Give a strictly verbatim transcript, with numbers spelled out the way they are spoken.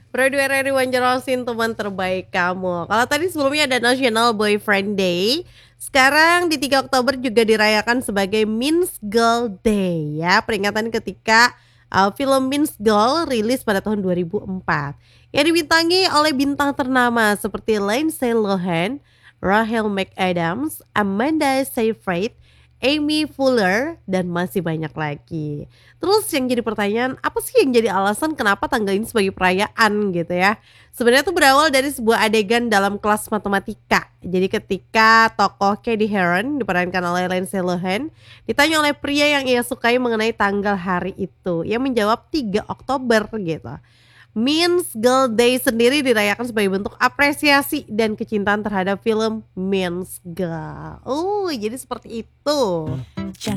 Peraduan Eri Wanjarosin teman terbaik kamu. Kalau tadi sebelumnya ada National Boyfriend Day, sekarang di tiga Oktober juga dirayakan sebagai Means Girl Day ya, peringatan ketika uh, film Means Girl rilis pada tahun dua ribu empat. Yang dibintangi oleh bintang ternama seperti Lindsay Lohan, Rachel McAdams, Amanda Seyfried, Amy Fuller, dan masih banyak lagi. Terus yang jadi pertanyaan, apa sih yang jadi alasan kenapa tanggal ini sebagai perayaan gitu ya? Sebenarnya tuh berawal dari sebuah adegan dalam kelas matematika. Jadi ketika tokoh Katie Heron diperankan oleh Lindsay Lohan ditanya oleh pria yang ia sukai mengenai tanggal hari itu. Ia menjawab tiga Oktober gitu. Means Girl Day sendiri dirayakan sebagai bentuk apresiasi dan kecintaan terhadap film Means Girl. Oh, jadi seperti itu.